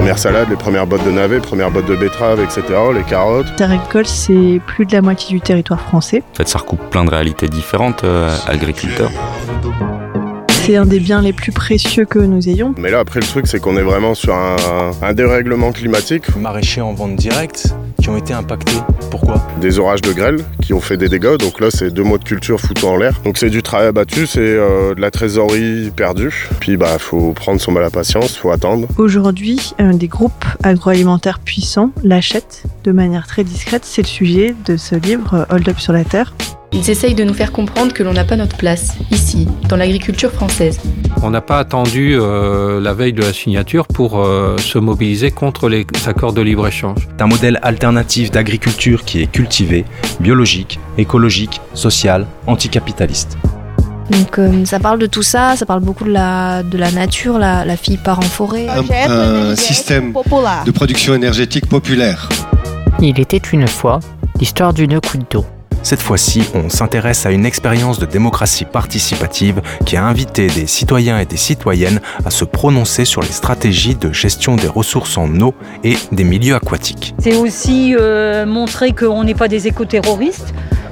premières salades, les premières bottes de navets, premières bottes de betteraves, etc., les carottes. Terre agricole, c'est plus de la moitié du territoire français. En fait, ça recoupe plein de réalités différentes, agriculteurs. C'est un des biens les plus précieux que nous ayons. Mais là, après, le truc, c'est qu'on est vraiment sur un dérèglement climatique. Maraîchers en vente directe qui ont été impactés. Pourquoi ? Des orages de grêle qui ont fait des dégâts. Donc là, c'est 2 mois de culture foutus en l'air. Donc c'est du travail abattu, c'est de la trésorerie perdue. Puis faut prendre son mal à patience, faut attendre. Aujourd'hui, des groupes agroalimentaires puissants l'achètent de manière très discrète. C'est le sujet de ce livre, Hold Up sur la Terre. Ils essayent de nous faire comprendre que l'on n'a pas notre place, ici, dans l'agriculture française. On n'a pas attendu la veille de la signature pour se mobiliser contre les accords de libre-échange. C'est un modèle alternatif d'agriculture qui est cultivé, biologique, écologique, social, anticapitaliste. Donc ça parle de tout ça, ça parle beaucoup de la nature, la fille part en forêt. Un système de production énergétique populaire. Il était une fois l'histoire d'une goutte d'eau. Cette fois-ci, on s'intéresse à une expérience de démocratie participative qui a invité des citoyens et des citoyennes à se prononcer sur les stratégies de gestion des ressources en eau et des milieux aquatiques. C'est aussi montrer qu'on n'est pas des éco-terroristes.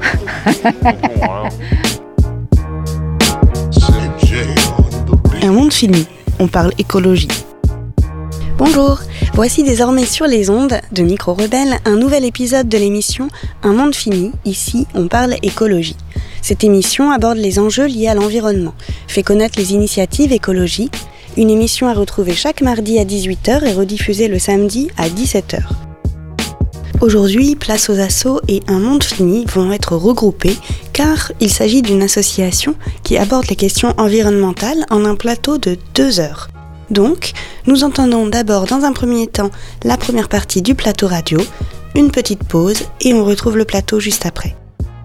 Un monde fini, on parle écologie. Bonjour, voici désormais sur les ondes de Micro Rebelle un nouvel épisode de l'émission Un monde fini, ici on parle écologie. Cette émission aborde les enjeux liés à l'environnement, fait connaître les initiatives écologie, une émission à retrouver chaque mardi à 18h et rediffusée le samedi à 17h. Aujourd'hui, Place aux Assauts et Un monde fini vont être regroupés car il s'agit d'une association qui aborde les questions environnementales en un plateau de 2 heures. Donc, nous entendons d'abord dans un premier temps la première partie du plateau radio, une petite pause et on retrouve le plateau juste après.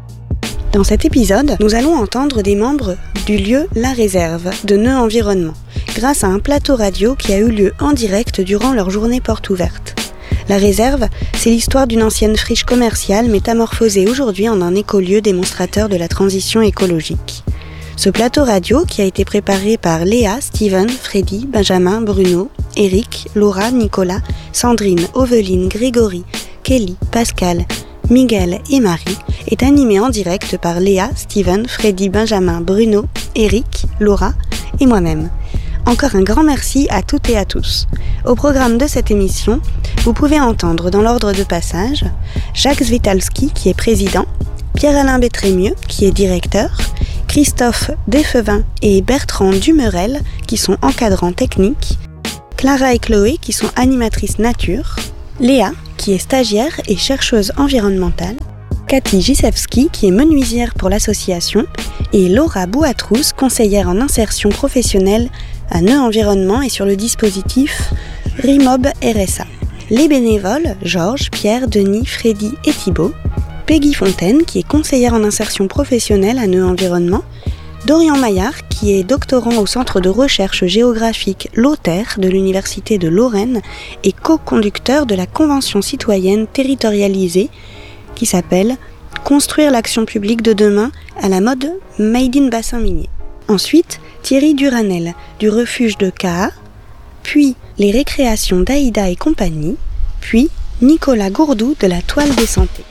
Dans cet épisode, nous allons entendre des membres du lieu La Réserve de Nœud Environnement, grâce à un plateau radio qui a eu lieu en direct durant leur journée porte ouverte. La Réserve, c'est l'histoire d'une ancienne friche commerciale métamorphosée aujourd'hui en un écolieu démonstrateur de la transition écologique. Ce plateau radio, qui a été préparé par Léa, Steven, Freddy, Benjamin, Bruno, Eric, Laura, Nicolas, Sandrine, Oveline, Grégory, Kelly, Pascal, Miguel et Marie, est animé en direct par Léa, Steven, Freddy, Benjamin, Bruno, Eric, Laura et moi-même. Encore un grand merci à toutes et à tous. Au programme de cette émission, vous pouvez entendre dans l'ordre de passage Jacques Zwitalski, qui est président, Pierre-Alain Bétrémieux, qui est directeur, Christophe Desfevin et Bertrand Dumerel, qui sont encadrants techniques, Clara et Chloé, qui sont animatrices nature, Léa, qui est stagiaire et chercheuse environnementale, Cathy Gisewski, qui est menuisière pour l'association, et Laura Bouatrous, conseillère en insertion professionnelle à Nœud Environnement et sur le dispositif RIMOB RSA. Les bénévoles, Georges, Pierre, Denis, Freddy et Thibaut, Peggy Fontaine, qui est conseillère en insertion professionnelle à Nœud Environnement, Dorian Maillard, qui est doctorant au Centre de recherche géographique Lothaire de l'Université de Lorraine et co-conducteur de la Convention citoyenne territorialisée qui s'appelle « Construire l'action publique de demain à la mode Made in Bassin Minier ». Ensuite, Thierry Duranel du refuge de Caha, puis les récréations d'Aïda et compagnie, puis Nicolas Gourdou de la Toile des Santés.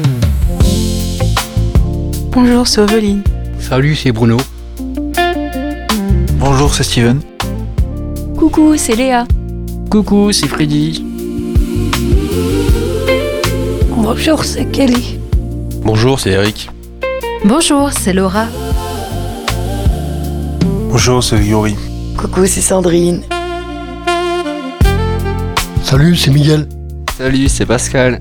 Bonjour, c'est Oveline. Salut, c'est Bruno. Bonjour, c'est Steven. Coucou, c'est Léa. Coucou, c'est Freddy. Bonjour, c'est Kelly. Bonjour, c'est Eric. Bonjour, c'est Laura. Bonjour, c'est Yuri. Coucou, c'est Sandrine. Salut, c'est Miguel. Salut, c'est Pascal.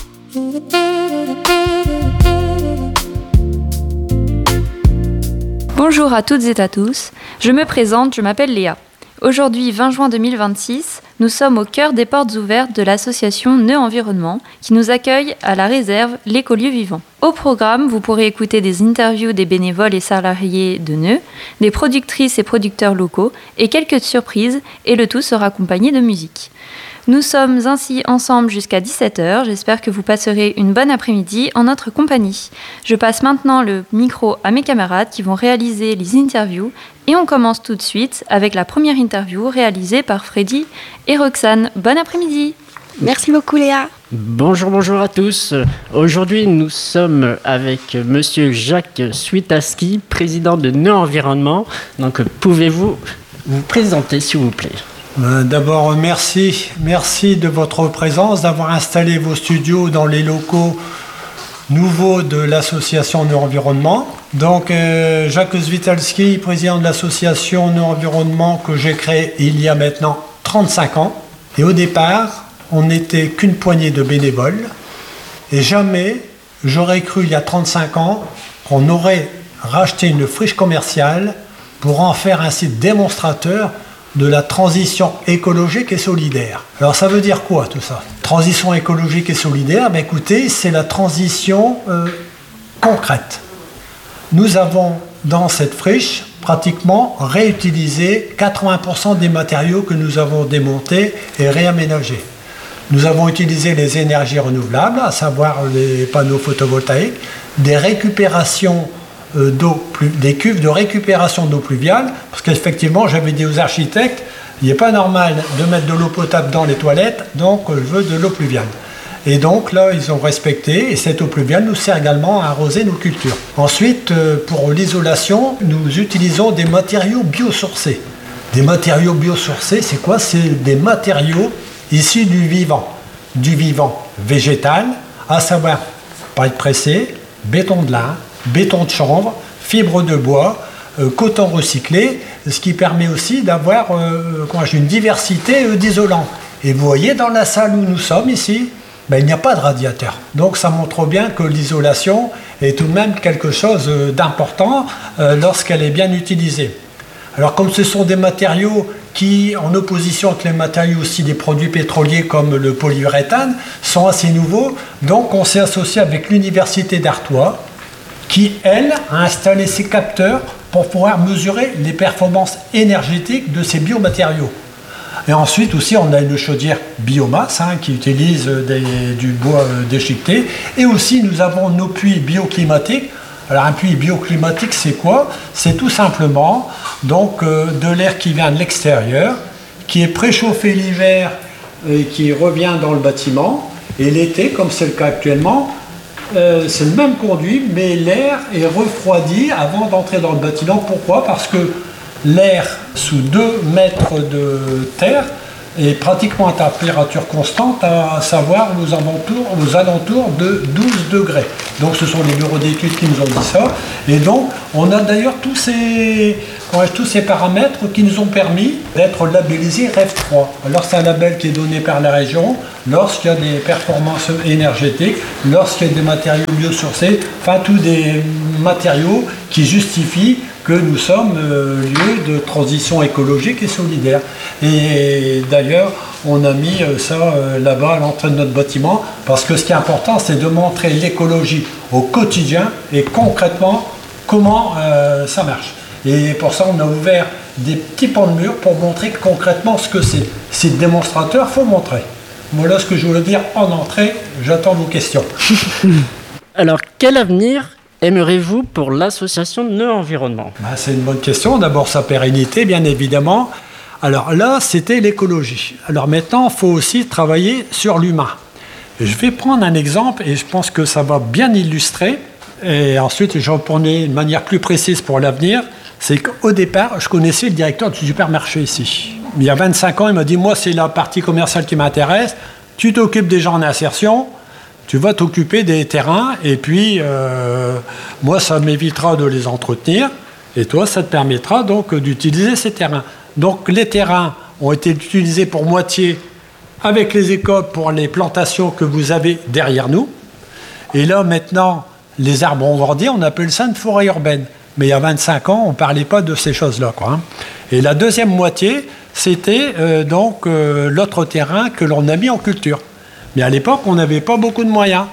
Bonjour à toutes et à tous, je me présente, je m'appelle Léa. Aujourd'hui, 20 juin 2026, nous sommes au cœur des portes ouvertes de l'association Nœud Environnement qui nous accueille à la réserve L'Écolieu Vivant. Au programme, vous pourrez écouter des interviews des bénévoles et salariés de Nœux, des productrices et producteurs locaux et quelques surprises, et le tout sera accompagné de musique. Nous sommes ainsi ensemble jusqu'à 17h. J'espère que vous passerez une bonne après-midi en notre compagnie. Je passe maintenant le micro à mes camarades qui vont réaliser les interviews et on commence tout de suite avec la première interview réalisée par Freddy et Roxane. Bon après-midi. Merci beaucoup Léa. Bonjour à tous. Aujourd'hui, nous sommes avec monsieur Jacques Suitaski, président de Nœux Environnement. Donc, pouvez-vous vous présenter, s'il vous plaît ? D'abord, merci de votre présence, d'avoir installé vos studios dans les locaux nouveaux de l'association Nœux Environnement. Donc, Jacques Suitaski, président de l'association Nœux Environnement que j'ai créée il y a maintenant 35 ans. Et au départ, on n'était qu'une poignée de bénévoles. Et jamais, j'aurais cru il y a 35 ans, qu'on aurait racheté une friche commerciale pour en faire un site démonstrateur de la transition écologique et solidaire. Alors ça veut dire quoi tout ça ? Transition écologique et solidaire, écoutez, c'est la transition concrète. Nous avons dans cette friche pratiquement réutilisé 80% des matériaux que nous avons démontés et réaménagés. Nous avons utilisé les énergies renouvelables, à savoir les panneaux photovoltaïques, des récupérations des cuves de récupération d'eau pluviale, parce qu'effectivement, j'avais dit aux architectes, il n'est pas normal de mettre de l'eau potable dans les toilettes, donc je veux de l'eau pluviale. Et donc là, ils ont respecté, et cette eau pluviale nous sert également à arroser nos cultures. Ensuite, pour l'isolation, nous utilisons des matériaux biosourcés. Des matériaux biosourcés, c'est quoi ? C'est des matériaux issus du vivant végétal, à savoir paille pressée, béton de lin, béton de chanvre, fibre de bois, coton recyclé, ce qui permet aussi d'avoir une diversité d'isolants. Et vous voyez, dans la salle où nous sommes ici, il n'y a pas de radiateur. Donc ça montre bien que l'isolation est tout de même quelque chose d'important lorsqu'elle est bien utilisée. Alors comme ce sont des matériaux qui, en opposition avec les matériaux aussi des produits pétroliers comme le polyuréthane, sont assez nouveaux, donc on s'est associé avec l'Université d'Artois, qui, elle, a installé ses capteurs pour pouvoir mesurer les performances énergétiques de ces biomatériaux. Et ensuite aussi, on a une chaudière biomasse qui utilise du bois déchiqueté. Et aussi, nous avons nos puits bioclimatiques. Alors, un puits bioclimatique, c'est quoi ? C'est tout simplement donc, de l'air qui vient de l'extérieur, qui est préchauffé l'hiver et qui revient dans le bâtiment. Et l'été, comme c'est le cas actuellement, c'est le même conduit, mais l'air est refroidi avant d'entrer dans le bâtiment. Pourquoi ? Parce que l'air sous 2 mètres de terre est pratiquement à température constante, à savoir aux alentours de 12 degrés. Donc ce sont les bureaux d'études qui nous ont dit ça. Et donc on a d'ailleurs tous ces paramètres qui nous ont permis d'être labellisés REV 3. Alors c'est un label qui est donné par la région lorsqu'il y a des performances énergétiques, lorsqu'il y a des matériaux biosourcés, enfin tous des matériaux qui justifient que nous sommes lieu de transition écologique et solidaire. Et d'ailleurs, on a mis ça là-bas à l'entrée de notre bâtiment, parce que ce qui est important, c'est de montrer l'écologie au quotidien et concrètement comment ça marche. Et pour ça, on a ouvert des petits pans de mur pour montrer concrètement ce que c'est. C'est démonstrateur, il faut montrer. Voilà ce que je voulais dire en entrée. J'attends vos questions. Alors, quel avenir aimerez-vous pour l'association Nœux Environnement ? C'est une bonne question. D'abord, sa pérennité, bien évidemment. Alors là, c'était l'écologie. Alors maintenant, il faut aussi travailler sur l'humain. Je vais prendre un exemple et je pense que ça va bien illustrer. Et ensuite, je reprendrai de manière plus précise pour l'avenir. C'est qu'au départ, je connaissais le directeur du supermarché ici. Il y a 25 ans, il m'a dit « Moi, c'est la partie commerciale qui m'intéresse. Tu t'occupes des gens en insertion. Tu vas t'occuper des terrains et puis moi, ça m'évitera de les entretenir et toi, ça te permettra donc d'utiliser ces terrains. » Donc les terrains ont été utilisés pour moitié avec les écoles pour les plantations que vous avez derrière nous. Et là, maintenant, les arbres ont grandi, on appelle ça une forêt urbaine. Mais il y a 25 ans, on ne parlait pas de ces choses-là, quoi. Et la deuxième moitié, c'était l'autre terrain que l'on a mis en culture. Mais à l'époque, on n'avait pas beaucoup de moyens.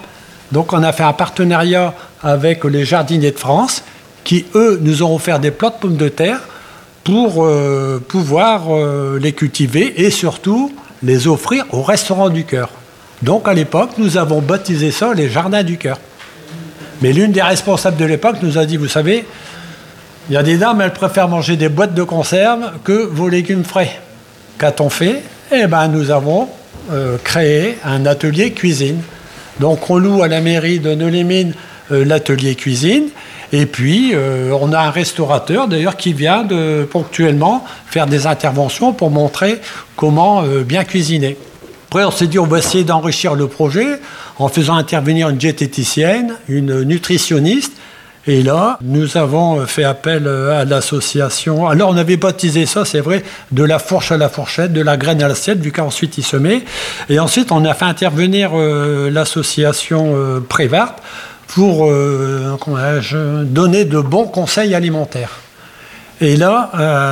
Donc on a fait un partenariat avec les jardiniers de France qui, eux, nous ont offert des plots de pommes de terre pour pouvoir les cultiver et surtout les offrir au Restaurant du Cœur. Donc à l'époque, nous avons baptisé ça les Jardins du Cœur. Mais l'une des responsables de l'époque nous a dit, vous savez, il y a des dames, elles préfèrent manger des boîtes de conserve que vos légumes frais. Qu'a-t-on fait? Eh bien, nous avons créé un atelier cuisine. Donc on loue à la mairie de Neux-les-Mines l'atelier cuisine. Et puis, on a un restaurateur, d'ailleurs, qui vient ponctuellement faire des interventions pour montrer comment bien cuisiner. Après, on s'est dit, on va essayer d'enrichir le projet en faisant intervenir une diététicienne, une nutritionniste. Et là, nous avons fait appel à l'association. Alors, on avait baptisé ça, c'est vrai, de la fourche à la fourchette, de la graine à l'assiette, vu qu'ensuite il semait. Et ensuite, on a fait intervenir l'association Prévart pour donner de bons conseils alimentaires. Et là,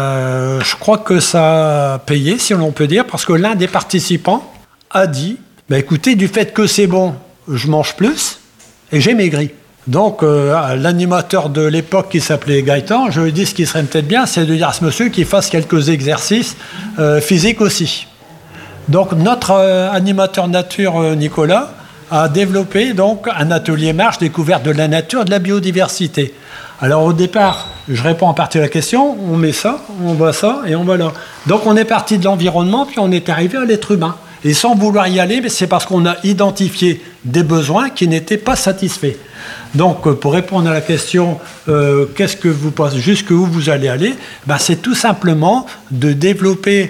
je crois que ça a payé, si l'on peut dire, parce que l'un des participants a dit, écoutez, du fait que c'est bon, je mange plus et j'ai maigri. Donc, l'animateur de l'époque qui s'appelait Gaëtan, je lui ai dit ce qui serait peut-être bien, c'est de dire à ce monsieur qu'il fasse quelques exercices physiques aussi. Donc, notre animateur nature, Nicolas, a développé donc un atelier marche découverte de la nature, de la biodiversité. Alors au départ, je réponds en partie à la question, on met ça, on voit ça et on va là. Donc on est parti de l'environnement, puis on est arrivé à l'être humain. Et sans vouloir y aller, c'est parce qu'on a identifié des besoins qui n'étaient pas satisfaits. Donc pour répondre à la question, qu'est-ce que vous pensez, jusqu'où vous allez aller, c'est tout simplement de développer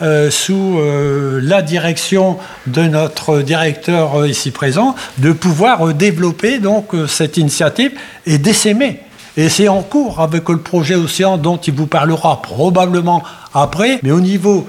sous la direction de notre directeur ici présent, de pouvoir développer donc cette initiative et d'essaimer. Et c'est en cours avec le projet Océan dont il vous parlera probablement après, mais au niveau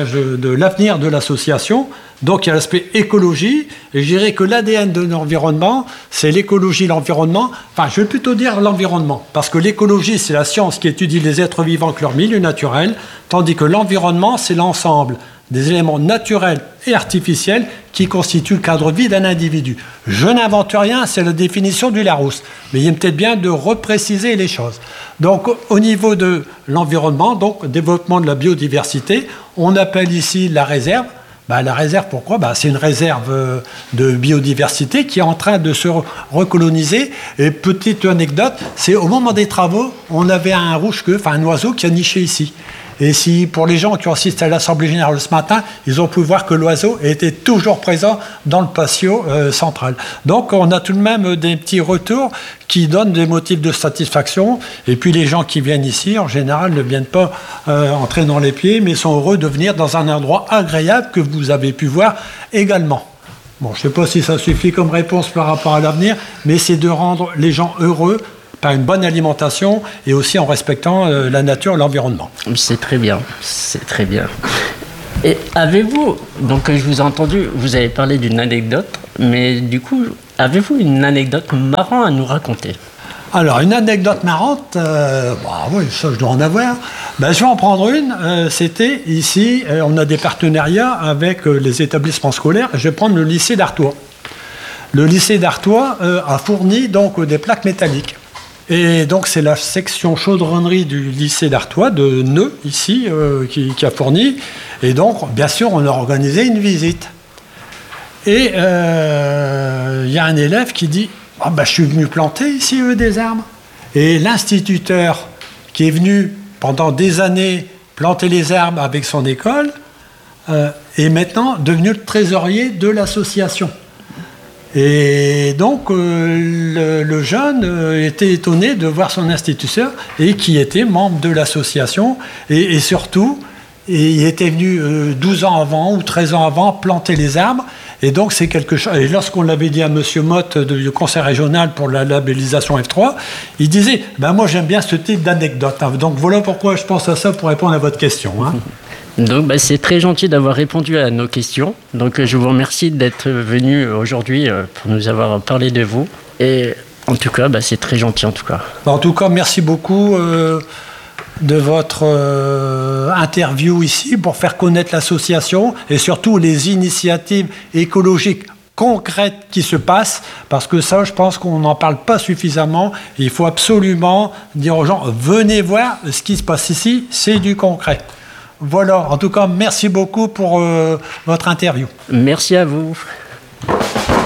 de l'avenir de l'association, donc il y a l'aspect écologie, et je dirais que l'ADN de l'environnement, c'est l'écologie, l'environnement, enfin je vais plutôt dire l'environnement, parce que l'écologie c'est la science qui étudie les êtres vivants avec leur milieu naturel, tandis que l'environnement c'est l'ensemble des éléments naturels et artificiels qui constituent le cadre de vie d'un individu. Je n'invente rien, c'est la définition du Larousse. Mais il est peut-être bien de repréciser les choses. Donc, au niveau de l'environnement, donc développement de la biodiversité, on appelle ici la réserve. La réserve, pourquoi ? C'est une réserve de biodiversité qui est en train de se recoloniser. Et petite anecdote, c'est au moment des travaux, on avait un rouge-queue, enfin un oiseau qui a niché ici. Et si, pour les gens qui ont assisté à l'Assemblée Générale ce matin, ils ont pu voir que l'oiseau était toujours présent dans le patio central. Donc, on a tout de même des petits retours qui donnent des motifs de satisfaction. Et puis, les gens qui viennent ici, en général, ne viennent pas entrer dans les pieds, mais sont heureux de venir dans un endroit agréable que vous avez pu voir également. Bon, je ne sais pas si ça suffit comme réponse par rapport à l'avenir, mais c'est de rendre les gens heureux par une bonne alimentation et aussi en respectant la nature et l'environnement. C'est très bien, c'est très bien. Et avez-vous, donc je vous ai entendu, vous avez parlé d'une anecdote, mais du coup, avez-vous une anecdote marrante à nous raconter ? Alors, une anecdote marrante, oui, ça je dois en avoir. Je vais en prendre une. C'était ici, on a des partenariats avec les établissements scolaires. Je vais prendre le lycée d'Artois. Le lycée d'Artois a fourni donc des plaques métalliques. Et donc, c'est la section chaudronnerie du lycée d'Artois, de Neux, ici, qui a fourni. Et donc, bien sûr, on a organisé une visite. Et il y a un élève qui dit « je suis venu planter ici des arbres. » Et l'instituteur qui est venu pendant des années planter les arbres avec son école est maintenant devenu le trésorier de l'association. Et donc, le jeune était étonné de voir son instituteur et qui était membre de l'association. Et surtout, il était venu 12 ans avant ou 13 ans avant planter les arbres. Et donc, c'est quelque chose. Et lorsqu'on l'avait dit à M. Motte du conseil régional pour la labellisation F3, il disait moi, j'aime bien ce type d'anecdote. Donc, voilà pourquoi je pense à ça pour répondre à votre question. Donc c'est très gentil d'avoir répondu à nos questions. Donc je vous remercie d'être venu aujourd'hui pour nous avoir parlé de vous. Et en tout cas, c'est très gentil en tout cas. En tout cas, merci beaucoup de votre interview ici pour faire connaître l'association et surtout les initiatives écologiques concrètes qui se passent, parce que ça, je pense qu'on n'en parle pas suffisamment. Et il faut absolument dire aux gens, venez voir ce qui se passe ici, c'est du concret. Voilà, en tout cas, merci beaucoup pour votre interview. Merci à vous.